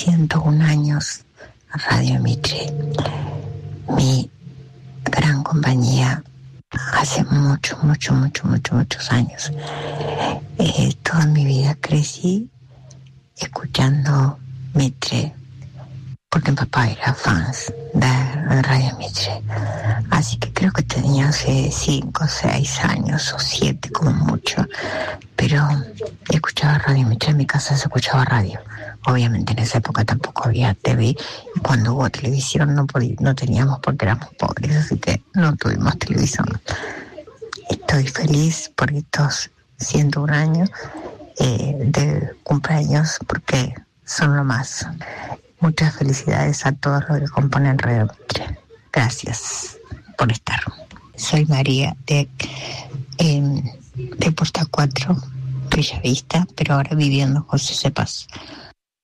101 años a Radio Mitre, mi gran compañía hace muchos años. Toda mi vida crecí escuchando Mitre, porque mi papá era fans de Radio Mitre. Así que creo que tenía hace 5, 6 años o 7 como mucho. Pero escuchaba Radio Mitre, en mi casa se escuchaba radio. Obviamente en esa época tampoco había TV, y cuando hubo televisión no teníamos porque éramos pobres, así que no tuvimos televisión. Estoy feliz por estos 101 años de cumpleaños, porque son lo más. Muchas felicidades a todos los que componen Radio Mitre. Gracias por estar. Soy María de Puerta 4, Bellavista, pero ahora viviendo en José Cepaz.